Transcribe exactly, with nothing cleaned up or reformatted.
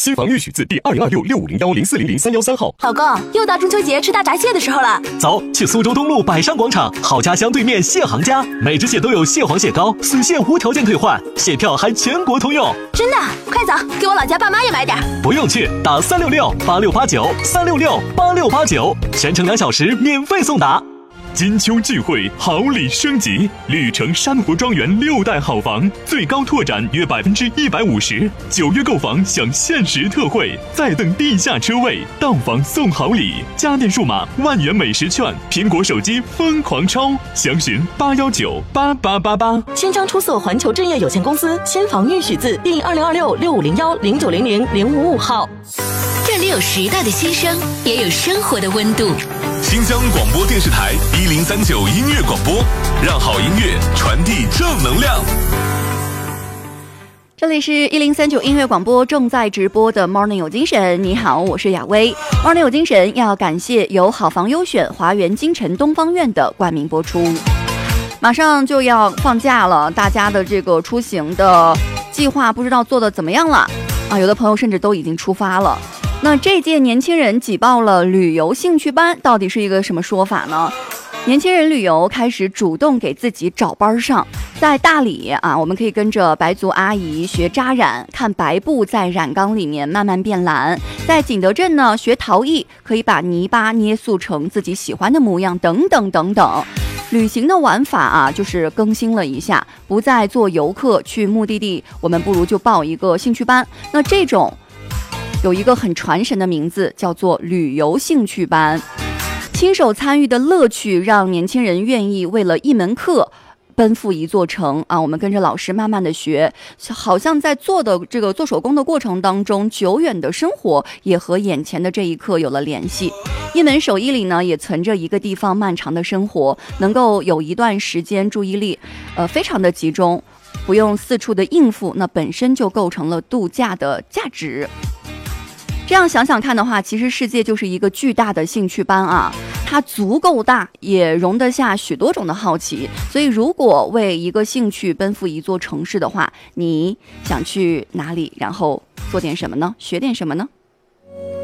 新房预许字第二零二六六五零幺零四零零三幺三号。 老公，又到中秋节吃大闸蟹的时候了， 走，去苏州东路百商广场好家乡对面蟹行家，每只蟹都有蟹黄蟹膏，随蟹无条件退换，蟹票还全国通用。 真的？快走，给我老家爸妈也买点。 不用去，打三六六八六八九三六六八六八九，全程两小时免费送达。 金秋聚会，好礼升级，绿城山湖庄园六代好房最高拓展约百分之一百五十，九月购房享限时特惠，再等地下车位，到房送好礼，家电数码万元美食券，苹果手机疯狂抽，详询八幺九八八八八。 新章出色环球置业有限公司新房预许字第二零二六六五零幺零九零零零五五号。 这里有时代的牺牲，也有生活的温度。 新疆广播电视台一零三九音乐广播，让好音乐传递正能量。 这里是一零三九音乐广播正在直播的 Morning 有精神。你好，我是雅薇。Morning 有精神要感谢由好房优选华园京城东方院的冠名播出。马上就要放假了，大家的这个出行的计划不知道做得怎么样了啊？有的朋友甚至都已经出发了。那这届年轻人挤爆了旅游兴趣班，到底是一个什么说法呢？年轻人旅游开始主动给自己找班上，在大理啊，我们可以跟着白族阿姨学扎染，看白布在染缸里面慢慢变蓝；在景德镇呢，学陶艺，可以把泥巴捏塑成自己喜欢的模样，等等等等。旅行的玩法啊，就是更新了一下，不再做游客去目的地，我们不如就报一个兴趣班。那这种有一个很传神的名字，叫做旅游兴趣班。亲手参与的乐趣让年轻人愿意为了一门课奔赴一座城啊！我们跟着老师慢慢的学，好像在做的这个做手工的过程当中，久远的生活也和眼前的这一刻有了联系。一门手艺里呢，也存着一个地方漫长的生活，能够有一段时间注意力，呃，非常的集中，不用四处的应付，那本身就构成了度假的价值。这样想想看的话，其实世界就是一个巨大的兴趣班啊，它足够大，也容得下许多种的好奇。所以如果为一个兴趣奔赴一座城市的话，你想去哪里，然后做点什么呢？学点什么呢？